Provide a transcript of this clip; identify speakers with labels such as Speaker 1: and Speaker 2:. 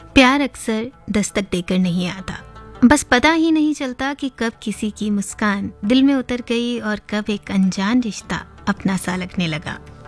Speaker 1: प्यार अक्सर दस्तक देकर नहीं आता, बस पता ही नहीं चलता कि कब किसी की मुस्कान दिल में उतर गई और कब एक अनजान रिश्ता अपना सा लगने लगा।